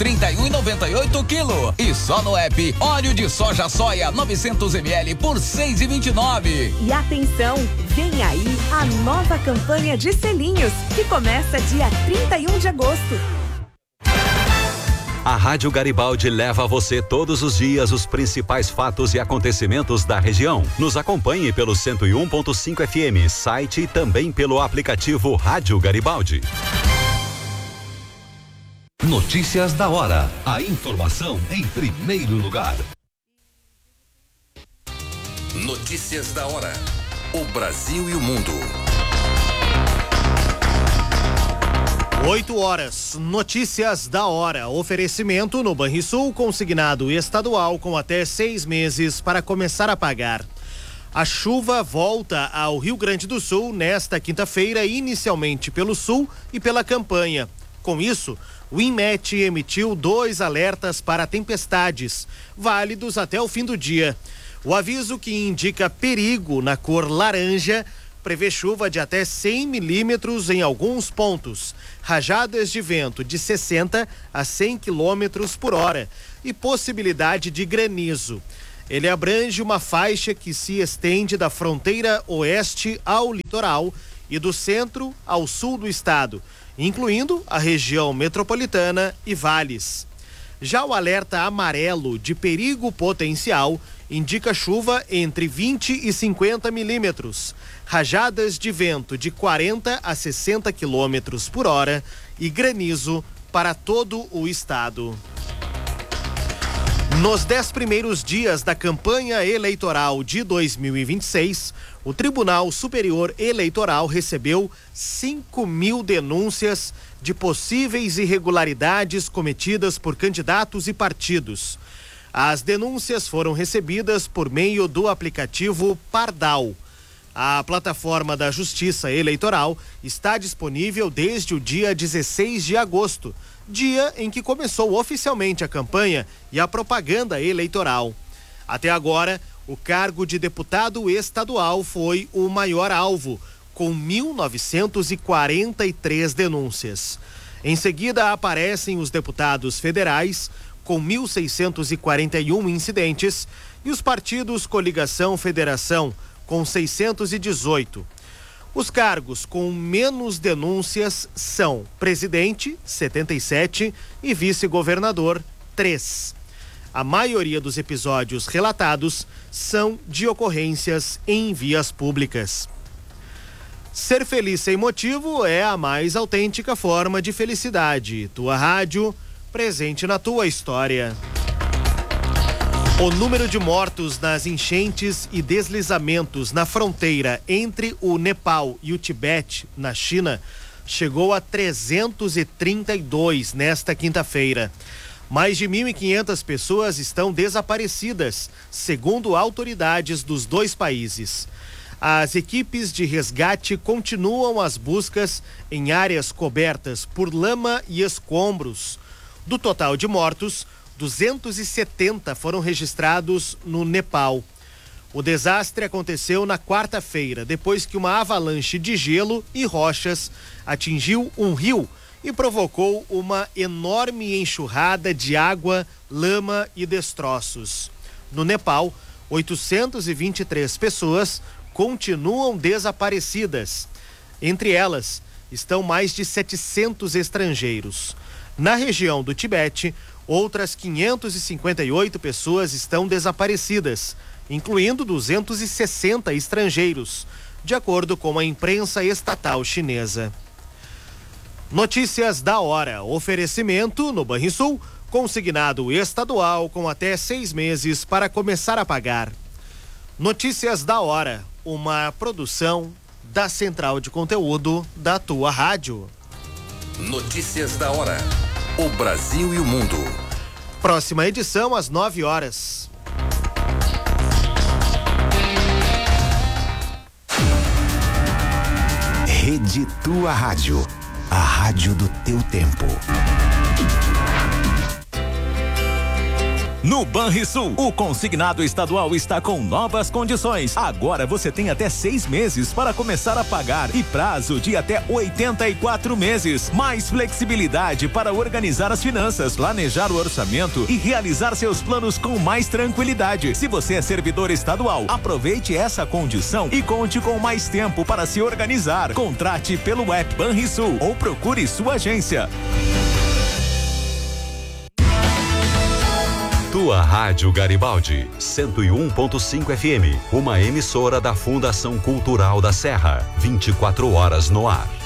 31,98 quilo. E só no app, óleo de soja soia 900 ml por 6,29. E atenção, vem aí a nova campanha de selinhos, que começa dia 31 de agosto. A Rádio Garibaldi leva a você todos os dias os principais fatos e acontecimentos da região. Nos acompanhe pelo 101.5 FM, site e também pelo aplicativo Rádio Garibaldi. Notícias da hora. A informação em primeiro lugar. Notícias da hora. O Brasil e o mundo. 8h, notícias da hora. Oferecimento no Banrisul, consignado estadual com até 6 meses para começar a pagar. A chuva volta ao Rio Grande do Sul nesta quinta-feira, inicialmente pelo sul e pela campanha. Com isso, o INMET emitiu 2 alertas para tempestades, válidos até o fim do dia. O aviso, que indica perigo na cor laranja, prevê chuva de até 100 milímetros em alguns pontos, rajadas de vento de 60 a 100 quilômetros por hora e possibilidade de granizo. Ele abrange uma faixa que se estende da fronteira oeste ao litoral e do centro ao sul do estado, incluindo a região metropolitana e vales. Já o alerta amarelo de perigo potencial indica chuva entre 20 e 50 milímetros, rajadas de vento de 40 a 60 quilômetros por hora e granizo para todo o estado. Nos 10 primeiros dias da campanha eleitoral de 2026, o Tribunal Superior Eleitoral recebeu 5.000 denúncias de possíveis irregularidades cometidas por candidatos e partidos. As denúncias foram recebidas por meio do aplicativo Pardal. A plataforma da Justiça Eleitoral está disponível desde o dia 16 de agosto, dia em que começou oficialmente a campanha e a propaganda eleitoral. Até agora, o cargo de deputado estadual foi o maior alvo, com 1.943 denúncias. Em seguida, aparecem os deputados federais, com 1.641 incidentes, e os partidos Coligação Federação, com 618. Os cargos com menos denúncias são presidente, 77, e vice-governador, 3. A maioria dos episódios relatados são de ocorrências em vias públicas. Ser feliz sem motivo é a mais autêntica forma de felicidade. Tua rádio, presente na tua história. O número de mortos nas enchentes e deslizamentos na fronteira entre o Nepal e o Tibete, na China, chegou a 332 nesta quinta-feira. Mais de 1.500 pessoas estão desaparecidas, segundo autoridades dos dois países. As equipes de resgate continuam as buscas em áreas cobertas por lama e escombros. Do total de mortos, 270 foram registrados no Nepal. O desastre aconteceu na quarta-feira, depois que uma avalanche de gelo e rochas atingiu um rio e provocou uma enorme enxurrada de água, lama e destroços. No Nepal, 823 pessoas continuam desaparecidas. Entre elas, estão mais de 700 estrangeiros. Na região do Tibete, outras 558 pessoas estão desaparecidas, incluindo 260 estrangeiros, de acordo com a imprensa estatal chinesa. Notícias da hora. Oferecimento no Banrisul, consignado estadual com até 6 meses para começar a pagar. Notícias da hora, uma produção da Central de Conteúdo da tua rádio. Notícias da hora. O Brasil e o mundo. Próxima edição às 9h. Rede Tua Rádio. A rádio do teu tempo. No Banrisul, o consignado estadual está com novas condições. Agora você tem até 6 meses para começar a pagar e prazo de até 84 meses. Mais flexibilidade para organizar as finanças, planejar o orçamento e realizar seus planos com mais tranquilidade. Se você é servidor estadual, aproveite essa condição e conte com mais tempo para se organizar. Contrate pelo app Banrisul ou procure sua agência. Tua Rádio Garibaldi, 101.5 FM, uma emissora da Fundação Cultural da Serra, 24 horas no ar.